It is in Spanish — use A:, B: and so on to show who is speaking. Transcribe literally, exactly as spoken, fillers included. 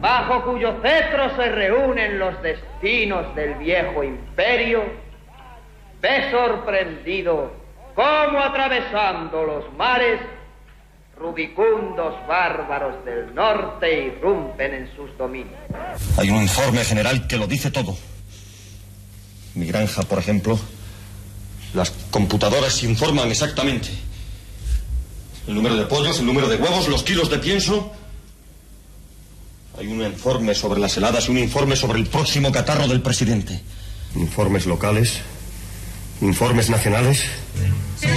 A: bajo cuyo cetro se reúnen los destinos del viejo imperio, ve sorprendido cómo atravesando los mares, rubicundos bárbaros del norte irrumpen en sus dominios.
B: Hay un informe general que lo dice todo. Mi granja, por ejemplo, las computadoras informan exactamente el número de pollos, el número de huevos, los kilos de pienso. Hay un informe sobre las heladas y un informe sobre el próximo catarro del presidente. Informes locales, informes nacionales.